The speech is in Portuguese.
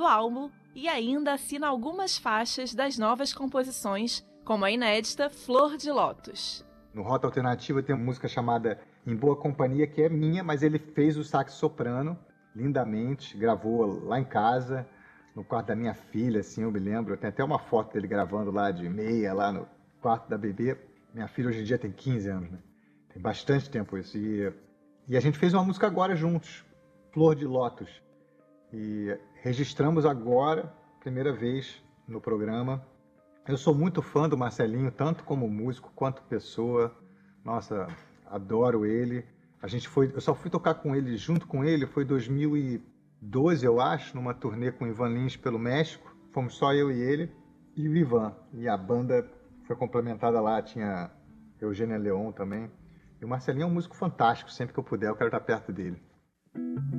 álbum e ainda assina algumas faixas das novas composições, como a inédita Flor de Lótus. No Rota Alternativa tem uma música chamada Em Boa Companhia, que é minha, mas ele fez o sax soprano lindamente, gravou lá em casa, no quarto da minha filha, assim, eu me lembro. Tem até uma foto dele gravando lá de meia, lá no quarto da bebê. Minha filha hoje em dia tem 15 anos, né? Tem bastante tempo isso. E a gente fez uma música agora juntos, Flor de Lótus. E registramos agora, primeira vez no programa. Eu sou muito fã do Marcelinho, tanto como músico quanto pessoa. Nossa, adoro ele. Eu só fui tocar com ele, junto com ele, foi em 2012, eu acho, numa turnê com o Ivan Lins pelo México. Fomos só eu e ele e o Ivan. E a banda foi complementada lá, tinha Eugênia Leon também. E o Marcelinho é um músico fantástico, sempre que eu puder eu quero estar perto dele.